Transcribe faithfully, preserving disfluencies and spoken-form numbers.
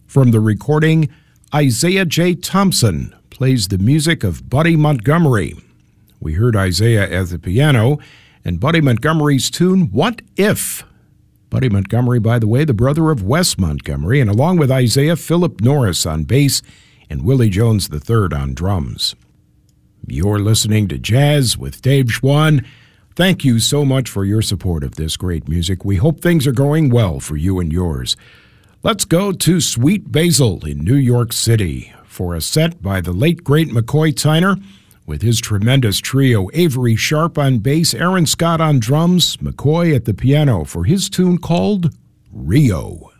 From the recording, Isaiah J. Thompson plays the music of Buddy Montgomery. We heard Isaiah at the piano and Buddy Montgomery's tune, What If? Buddy Montgomery, by the way, the brother of Wes Montgomery, and along with Isaiah, Philip Norris on bass and Willie Jones the third on drums. You're listening to Jazz with Dave Schwann. Thank you so much for your support of this great music. We hope things are going well for you and yours. Let's go to Sweet Basil in New York City for a set by the late, great McCoy Tyner with his tremendous trio, Avery Sharp on bass, Aaron Scott on drums, McCoy at the piano for his tune called Rio.